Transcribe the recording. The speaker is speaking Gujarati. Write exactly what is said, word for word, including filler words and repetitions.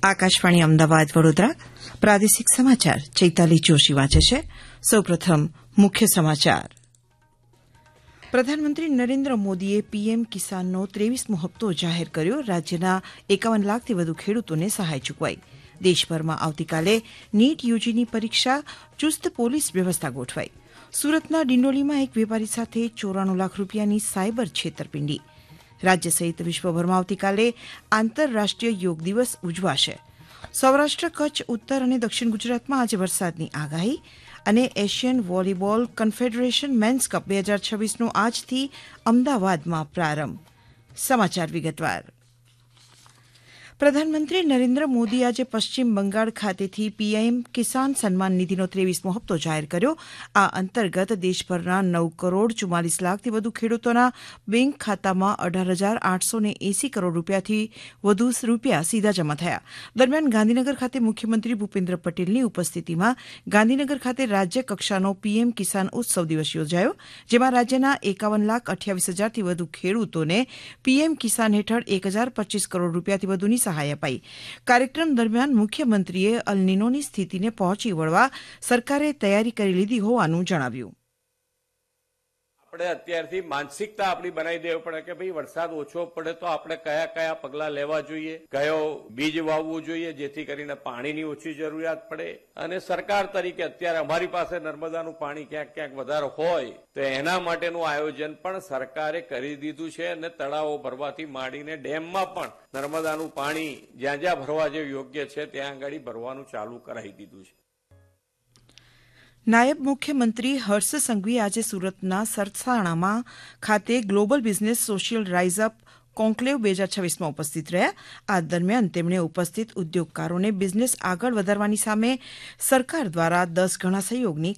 આકાશવાણી અમદાવાદ વડોદરા પ્રાદેશિક સમાચાર ચૈતાલી જોશી વાંચે છે. સૌપ્રથમ મુખ્ય સમાચાર. પ્રધાનમંત્રી નરેન્દ્ર મોદીએ પીએમ કિસાનનો ત્રેવીસમો હપ્તો જાહેર કર્યો. રાજ્યના એકાવન લાખથી વધુ ખેડૂતોને સહાય ચૂકવાઈ. દેશભરમાં આવતીકાલે નીટ યુજીની પરીક્ષા, ચુસ્ત પોલીસ વ્યવસ્થા ગોઠવાઈ. સુરતના ડિંડોલીમાં એક વેપારી સાથે ચોરાણું લાખ રૂપિયાની સાયબર છેતરપિંડી. રાજ્ય સહિત વિશ્વભરમાં આવતીકાલે આંતરરાષ્ટ્રીય યોગ દિવસ ઉજવાશે. સૌરાષ્ટ્ર, કચ્છ, ઉત્તર અને દક્ષિણ ગુજરાતમાં આજે વરસાદની આગાહી. અને Asian volleyball confederation men's cup બે હજાર છવ્વીસનો આજથી અમદાવાદમાં પ્રારંભ. સમાચાર વિગતવાર. પ્રધાનમંત્રી નરેન્દ્ર મોદી આજે પશ્ચિમ બંગાળ ખાતેથી પીએમ કિસાન સન્માન નિધિનો ત્રેવીસમો હપ્તો જાહેર કર્યો. આ અંતર્ગત દેશભરના નવ કરોડ ચુમ્માલીસ લાખથી વધુ ખેડૂતોના બેંક ખાતામાં અઢાર હજાર આઠસો એસી કરોડ રૂપિયાથી વધુ રૂપિયા સીધા જમા થયા. દરમિયાન ગાંધીનગર ખાતે મુખ્યમંત્રી ભૂપેન્દ્ર પટેલની ઉપસ્થિતિમાં ગાંધીનગર ખાતે રાજ્ય કક્ષાનો પીએમ કિસાન ઉત્સવ દિવસ યોજાયો, જેમાં રાજ્યના એકાવન લાખ અઠ્યાવીસ હજારથી વધુ ખેડૂતોને પીએમ કિસાન હેઠળ એક હજાર પચીસ કરોડ રૂપિયાથી વધુની સહાય અપાઈ. કાર્યક્રમ દરમિયાન મુખ્યમંત્રીએ અલ નીનોની સ્થિતિને પહોંચી વળવા સરકારે તૈયારી કરી લીધી હોવાનું જણાવ્યું. આપણે અત્યારથી માનસિકતા આપણી બનાવી દેવી પડે કે ભાઈ વરસાદ ઓછો પડે તો આપણે કયા કયા પગલા લેવા જોઈએ, કયો બીજ વાવવું જોઈએ જેથી કરીને પાણીની ઓછી જરૂરિયાત પડે. અને સરકાર તરીકે અત્યારે અમારી પાસે નર્મદાનું પાણી ક્યાંક ક્યાંક વધારે હોય તો એના માટેનું આયોજન પણ સરકારે કરી દીધું છે. અને તળાવો ભરવાથી માંડીને ડેમમાં પણ નર્મદાનું પાણી જ્યાં જ્યાં ભરવા જેવું યોગ્ય છે ત્યાં આગળ ભરવાનું ચાલુ કરાવી દીધું છે. નાયબ મુખ્યમંત્રી હર્ષ સંઘવી આજે સુરતના સરસાણામાં ખાતે global business social rise up conclave બે હજાર છવ્વીસમાં ઉપસ્થિત રહ્યા. આ દરમિયાન તેમણે ઉપસ્થિત ઉદ્યોગકારોને બિઝનેસ આગળ વધારવાની સામે સરકાર દ્વારા દસ ગણા સહયોગની